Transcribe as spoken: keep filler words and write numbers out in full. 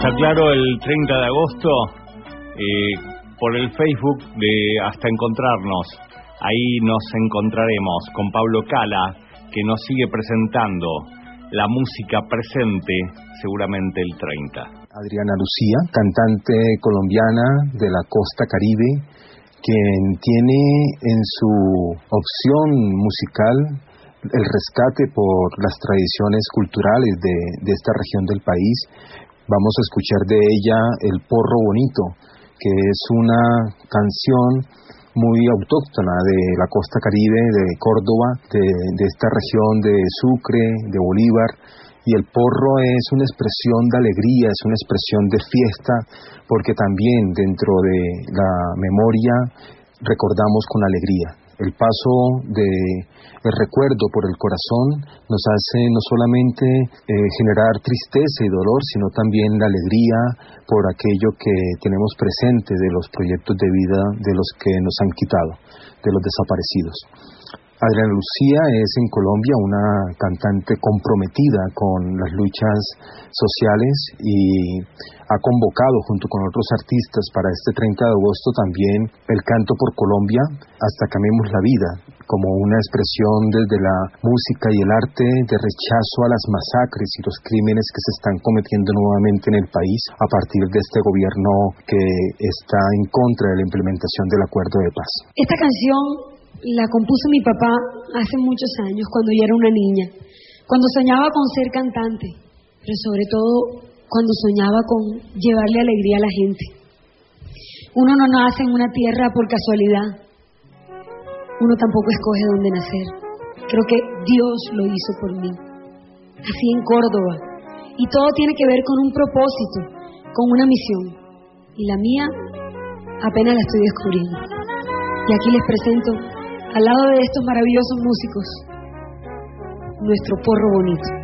aclaro, el treinta de agosto, eh, por el Facebook de Hasta Encontrarnos, ahí nos encontraremos con Pablo Cala, que nos sigue presentando la música presente, seguramente el treinta. Adriana Lucía, cantante colombiana de la costa Caribe, quien tiene en su opción musical el rescate por las tradiciones culturales de, de esta región del país. Vamos a escuchar de ella El Porro Bonito, que es una canción muy autóctona de la costa Caribe, de Córdoba, de, de esta región de Sucre, de Bolívar. Y el porro es una expresión de alegría, es una expresión de fiesta, porque también dentro de la memoria recordamos con alegría. El paso de el recuerdo por el corazón nos hace no solamente eh, generar tristeza y dolor, sino también la alegría por aquello que tenemos presente de los proyectos de vida de los que nos han quitado, de los desaparecidos. Adriana Lucía es en Colombia una cantante comprometida con las luchas sociales y ha convocado junto con otros artistas para este treinta de agosto también el canto por Colombia hasta que amemos la vida, como una expresión desde la música y el arte de rechazo a las masacres y los crímenes que se están cometiendo nuevamente en el país a partir de este gobierno que está en contra de la implementación del acuerdo de paz. Esta canción la compuso mi papá hace muchos años, cuando yo era una niña, cuando soñaba con ser cantante, pero sobre todo cuando soñaba con llevarle alegría a la gente. Uno no nace en una tierra por casualidad, uno tampoco escoge dónde nacer. Creo que Dios lo hizo por mí, así en Córdoba, y todo tiene que ver con un propósito, con una misión, y la mía apenas la estoy descubriendo. Y aquí les presento, al lado de estos maravillosos músicos, nuestro porro bonito.